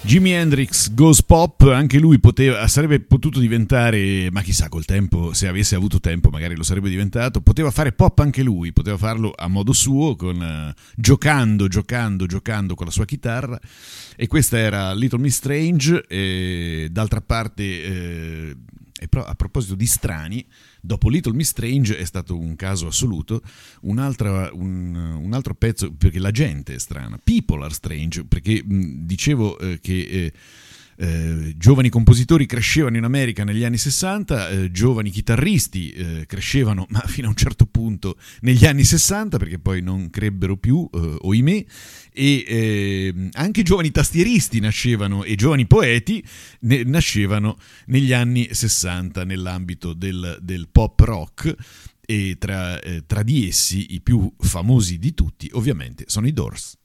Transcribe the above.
Jimi Hendrix Goes Pop, anche lui sarebbe potuto diventare, ma chissà col tempo, se avesse avuto tempo magari lo sarebbe diventato, poteva fare pop anche lui, poteva farlo a modo suo, giocando con la sua chitarra, e questa era Little Miss Strange. E d'altra parte, a proposito di strani, dopo Little Miss Strange è stato un caso assoluto, un altro pezzo, perché la gente è strana, People Are Strange, perché dicevo che giovani compositori crescevano in America negli anni 60, giovani chitarristi crescevano, ma fino a un certo punto, negli anni 60, perché poi non crebbero più, oimè, e anche giovani tastieristi nascevano, e giovani poeti nascevano negli anni 60 nell'ambito del pop rock, e tra di essi i più famosi di tutti ovviamente sono i Doors.